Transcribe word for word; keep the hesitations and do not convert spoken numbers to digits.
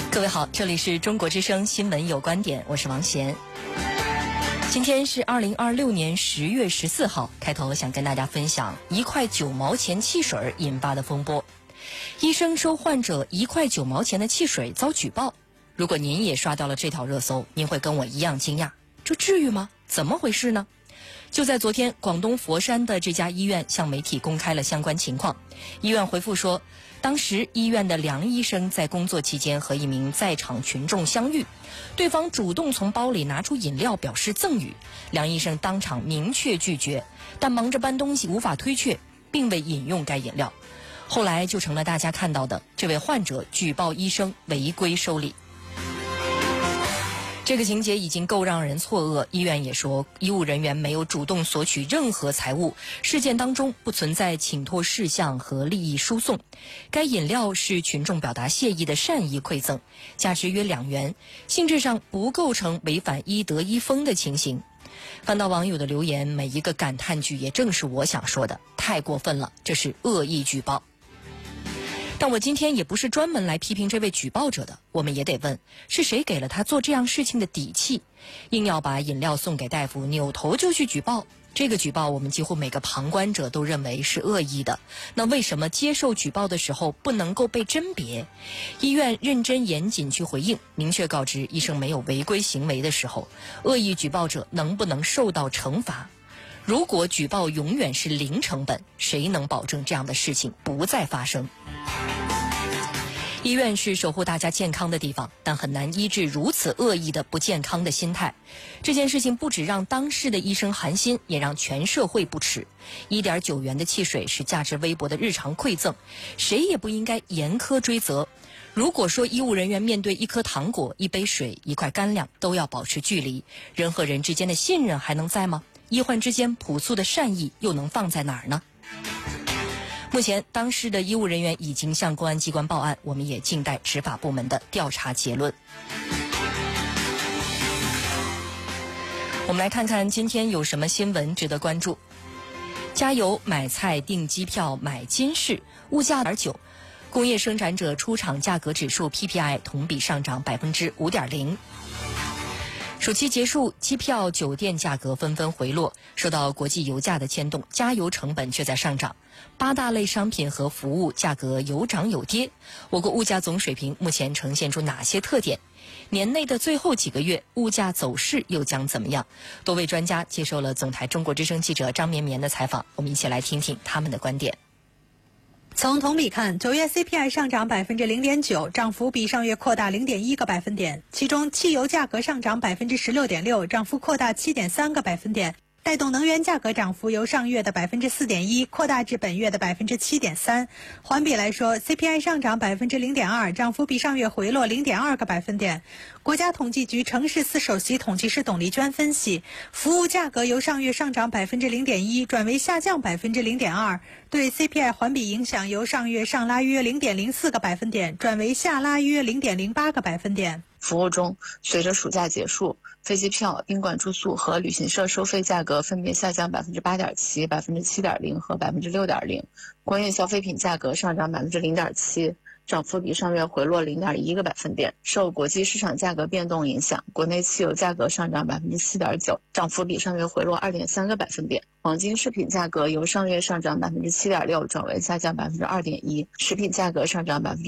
各位好，这里是中国之声新闻有观点，我是王贤。今天是二零二六年十月十四号，开头想跟大家分享一块九毛钱汽水引发的风波。医生收患者一块九毛钱的汽水遭举报，如果您也刷到了这条热搜，您会跟我一样惊讶，这至于吗？怎么回事呢？就在昨天，广东佛山的这家医院向媒体公开了相关情况。医院回复说，当时医院的梁医生在工作期间和一名在场群众相遇，对方主动从包里拿出饮料表示赠与，梁医生当场明确拒绝，但忙着搬东西无法推却，并未饮用该饮料。后来就成了大家看到的这位患者举报医生违规收礼。这个情节已经够让人错愕，医院也说医务人员没有主动索取任何财物，事件当中不存在请托事项和利益输送。该饮料是群众表达谢意的善意馈赠，价值约两元，性质上不构成违反医德医风的情形。翻到网友的留言，每一个感叹句也正是我想说的，太过分了，这是恶意举报。但我今天也不是专门来批评这位举报者的，我们也得问，是谁给了他做这样事情的底气，硬要把饮料送给大夫，扭头就去举报。这个举报我们几乎每个旁观者都认为是恶意的，那为什么接受举报的时候不能够被甄别？医院认真严谨去回应，明确告知医生没有违规行为的时候，恶意举报者能不能受到惩罚？如果举报永远是零成本，谁能保证这样的事情不再发生？医院是守护大家健康的地方，但很难医治如此恶意的不健康的心态。这件事情不只让当事的医生寒心，也让全社会不齿。一点九元的汽水是价值微薄的日常馈赠，谁也不应该严苛追责。如果说医务人员面对一颗糖果、一杯水、一块干粮都要保持距离，人和人之间的信任还能在吗？医患之间朴素的善意又能放在哪儿呢？目前当事的医务人员已经向公安机关报案，我们也静待执法部门的调查结论。我们来看看今天有什么新闻值得关注。加油、买菜、订机票、买金饰，物价点九，工业生产者出厂价格指数 P P I 同比上涨 百分之五点零。暑期结束，机票、酒店价格纷纷回落，受到国际油价的牵动，加油成本却在上涨。八大类商品和服务价格有涨有跌。我国物价总水平目前呈现出哪些特点？年内的最后几个月，物价走势又将怎么样？多位专家接受了总台中国之声记者张绵绵的采访，我们一起来听听他们的观点。 从同比看，九月 C P I 上涨 百分之零点九， 涨幅比上月扩大 零点一个百分点。其中，汽油价格上涨 百分之十六点六， 涨幅扩大 七点三个百分点，带动能源价格涨幅由上月的 百分之四点一 扩大至本月的 百分之七点三。环比来说 ，C P I 上涨 百分之零点二， 涨幅比上月回落 零点二个百分点。国家统计局城市司首席统计师董丽娟分析，服务价格由上月上涨 百分之零点一 转为下降 百分之零点二， 对 C P I 环比影响由上月上拉约 零点零四个百分点转为下拉约 零点零八个百分点。 服务中，随着暑假结束，飞机票、宾馆住宿和旅行社收费价格分别下降 百分之八点七、百分之七点零 和 百分之六点零， 工业消费品价格上涨 百分之零点七，涨幅比上月回落 零点一个百分点。受国际市场价格变动影响，国内汽油价格上涨 百分之七点九， 涨幅比上月回落 二点三个百分点。黄金饰品价格由上月上涨 百分之七点六 转为下降 百分之二点一， 食品价格上涨 百分之